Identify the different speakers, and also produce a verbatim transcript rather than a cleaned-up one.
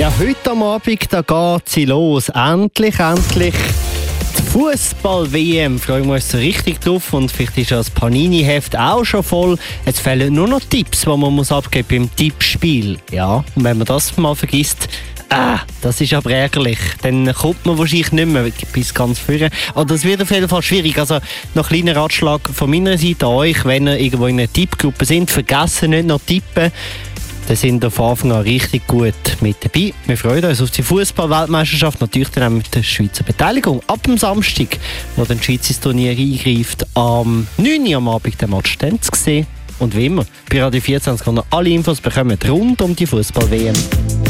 Speaker 1: Ja, heute am Abend, da geht sie los. Endlich, endlich. Die Fußball-W M. Freuen wir uns so richtig drauf. Und vielleicht ist ja das Panini-Heft auch schon voll. Jetzt fehlen nur noch Tipps, die man muss abgeben beim Tippspiel. Ja, und wenn man das mal vergisst, ah, das ist aber ärgerlich. Dann kommt man wahrscheinlich nicht mehr bis ganz vorne. Aber das wird auf jeden Fall schwierig. Also noch ein kleiner Ratschlag von meiner Seite an euch, wenn ihr irgendwo in einer Tippgruppe sind, vergessen nicht noch tippen. Dann sind wir von Anfang an richtig gut mit dabei. Wir freuen uns auf die Fußball-Weltmeisterschaft, natürlich dann auch mit der Schweizer Beteiligung. Ab dem Samstag, wo dann die Schweiz ins Turnier eingreift, am neun Uhr am Abend den Match dann zu sehen. Und wie immer, bei Radio vierundzwanzig kann ihr alle Infos bekommen rund um die Fußball-W M.